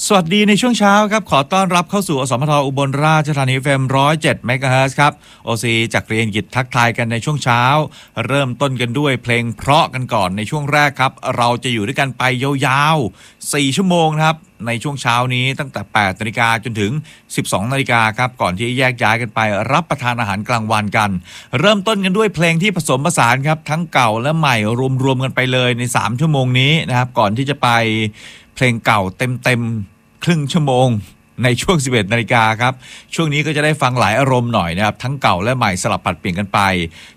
สวัสดีในช่วงเช้าครับขอต้อนรับเข้าสู่อสมทอุบลราชธานี FM 107 เมกะเฮิรตซ์ครับโอซีจากเรียนกิจทักทายกันในช่วงเช้าเริ่มต้นกันด้วยเพลงเพราะกันก่อนในช่วงแรกครับเราจะอยู่ด้วยกันไปยาวๆ4ชั่วโมงครับในช่วงเช้านี้ตั้งแต่ 8 นาฬิกาจนถึง 12 นาฬิกาครับก่อนที่แยกย้ายกันไปรับประทานอาหารกลางวันกันเริ่มต้นกันด้วยเพลงที่ผสมผสานครับทั้งเก่าและใหม่รวมๆกันไปเลยใน3ชั่วโมงนี้นะครับก่อนที่จะไปเพลงเก่าเต็มครึ่งชั่วโมงในช่วง 11 นาฬิกาครับช่วงนี้ก็จะได้ฟังหลายอารมณ์หน่อยนะครับทั้งเก่าและใหม่สลับปัดเปลี่ยนกันไป